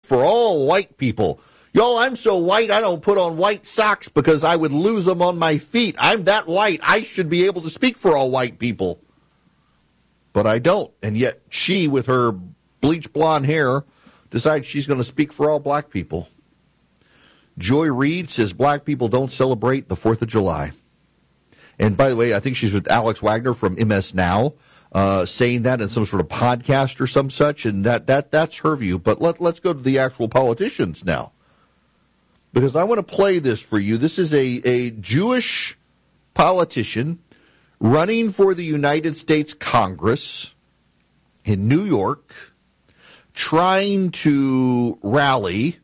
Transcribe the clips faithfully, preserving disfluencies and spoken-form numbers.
for all white people. Yo, I'm so white I don't put on white socks because I would lose them on my feet. I'm that white. I should be able to speak for all white people. But I don't. And yet she, with her bleach blonde hair, decides she's going to speak for all black people. Joy Reid says black people don't celebrate the fourth of July. And by the way, I think she's with Alex Wagner from M S Now, uh, saying that in some sort of podcast or some such, and that, that that's her view. But let, let's go to the actual politicians now, because I want to play this for you. This is a, a Jewish politician running for the United States Congress in New York, trying to rally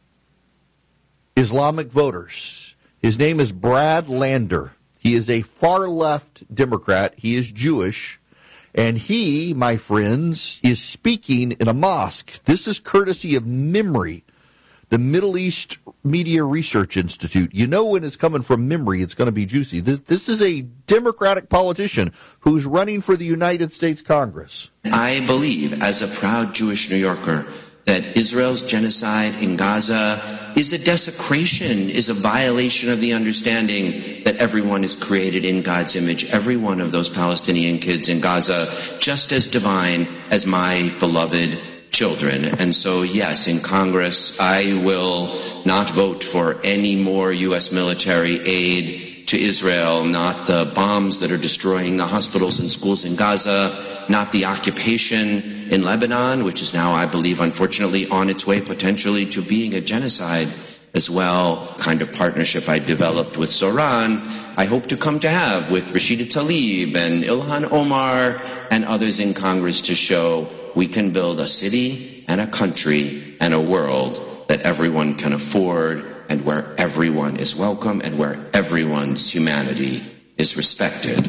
Islamic voters. His name is Brad Lander. He is a far-left Democrat. He is Jewish. And he, my friends, is speaking in a mosque. This is courtesy of MEMRI, the Middle East Media Research Institute. You know when it's coming from MEMRI, it's going to be juicy. This, this is a Democratic politician who's running for the United States Congress. I believe, as a proud Jewish New Yorker, that Israel's genocide in Gaza is a desecration, is a violation of the understanding that everyone is created in God's image. Every one of those Palestinian kids in Gaza, just as divine as my beloved children. And so, yes, in Congress, I will not vote for any more U S military aid to Israel, not the bombs that are destroying the hospitals and schools in Gaza, not the occupation in Lebanon, which is now, I believe, unfortunately, on its way potentially to being a genocide as well. Kind of partnership I developed with Soran, I hope to come to have with Rashida Tlaib and Ilhan Omar and others in Congress to show we can build a city and a country and a world that everyone can afford, and where everyone is welcome and where everyone's humanity is respected.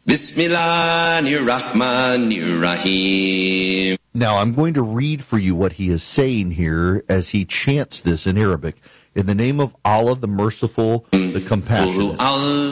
Bismillahirrahmanirrahim. Now, I'm going to read for you what he is saying here as he chants this in Arabic. In the name of Allah, the merciful, the compassionate.